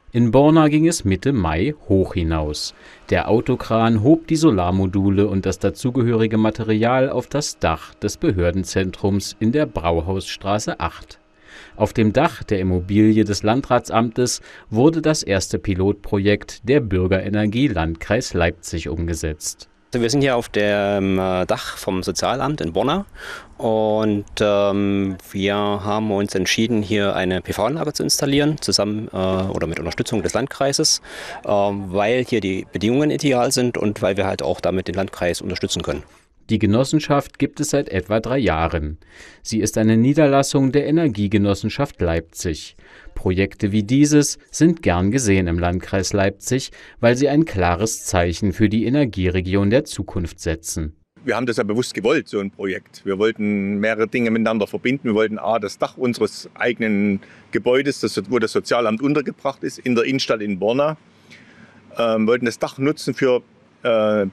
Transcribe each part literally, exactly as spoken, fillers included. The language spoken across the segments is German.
In Borna ging es Mitte Mai hoch hinaus. Der Autokran hob die Solarmodule und das dazugehörige Material auf das Dach des Behördenzentrums in der Brauhausstraße acht. Auf dem Dach der Immobilie des Landratsamtes wurde das erste Pilotprojekt der Bürgerenergie Landkreis Leipzig umgesetzt. Also wir sind hier auf dem Dach vom Sozialamt in Borna und ähm, wir haben uns entschieden, hier eine P V-Anlage zu installieren, zusammen äh, oder mit Unterstützung des Landkreises, äh, weil hier die Bedingungen ideal sind und weil wir halt auch damit den Landkreis unterstützen können. Die Genossenschaft gibt es seit etwa drei Jahren. Sie ist eine Niederlassung der Energiegenossenschaft Leipzig. Projekte wie dieses sind gern gesehen im Landkreis Leipzig, weil sie ein klares Zeichen für die Energieregion der Zukunft setzen. Wir haben das ja bewusst gewollt, so ein Projekt. Wir wollten mehrere Dinge miteinander verbinden. Wir wollten A, das Dach unseres eigenen Gebäudes, das, wo das Sozialamt untergebracht ist, in der Innenstadt in Borna, ähm, wollten das Dach nutzen für äh,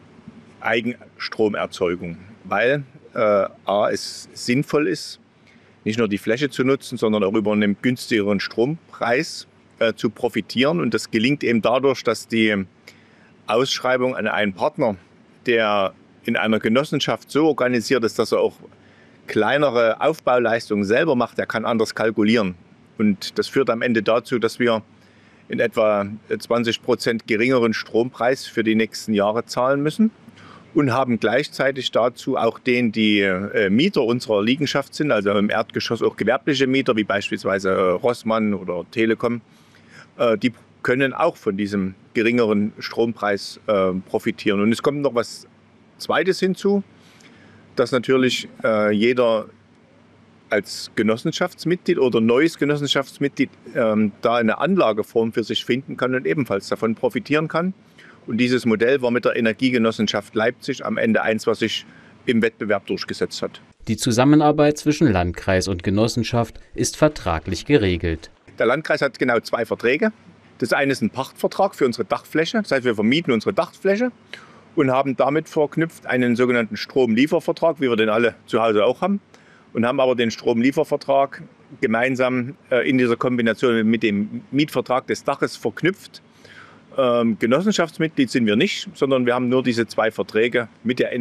Eigenstromerzeugung, weil äh, A, es sinnvoll ist, nicht nur die Fläche zu nutzen, sondern auch über einen günstigeren Strompreis äh, zu profitieren. Und das gelingt eben dadurch, dass die Ausschreibung an einen Partner, der in einer Genossenschaft so organisiert ist, dass er auch kleinere Aufbauleistungen selber macht, der kann anders kalkulieren. Und das führt am Ende dazu, dass wir in etwa zwanzig Prozent geringeren Strompreis für die nächsten Jahre zahlen müssen. Und haben gleichzeitig dazu auch den, die äh, Mieter unserer Liegenschaft sind, also im Erdgeschoss auch gewerbliche Mieter, wie beispielsweise äh, Rossmann oder Telekom, äh, die können auch von diesem geringeren Strompreis äh, profitieren. Und es kommt noch was Zweites hinzu, dass natürlich äh, jeder als Genossenschaftsmitglied oder neues Genossenschaftsmitglied äh, da eine Anlageform für sich finden kann und ebenfalls davon profitieren kann. Und dieses Modell war mit der Energiegenossenschaft Leipzig am Ende eins, was sich im Wettbewerb durchgesetzt hat. Die Zusammenarbeit zwischen Landkreis und Genossenschaft ist vertraglich geregelt. Der Landkreis hat genau zwei Verträge. Das eine ist ein Pachtvertrag für unsere Dachfläche. Das heißt, wir vermieten unsere Dachfläche und haben damit verknüpft einen sogenannten Stromliefervertrag, wie wir den alle zu Hause auch haben. Und haben aber den Stromliefervertrag gemeinsam in dieser Kombination mit dem Mietvertrag des Daches verknüpft. Ähm, Genossenschaftsmitglied sind wir nicht, sondern wir haben nur diese zwei Verträge mit der